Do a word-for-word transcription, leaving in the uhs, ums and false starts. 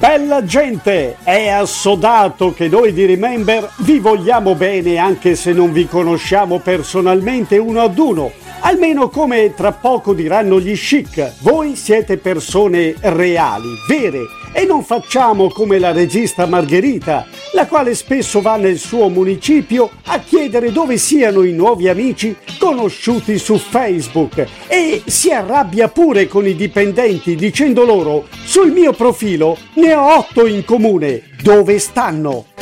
Bella gente, è assodato che noi di Remember vi vogliamo bene anche se non vi conosciamo personalmente uno ad uno. Almeno come tra poco diranno gli chic, voi siete persone reali, vere, e non facciamo come la regista Margherita, la quale spesso va nel suo municipio a chiedere dove siano i nuovi amici conosciuti su Facebook e si arrabbia pure con i dipendenti dicendo loro: sul mio profilo ne ho otto in comune, dove stanno?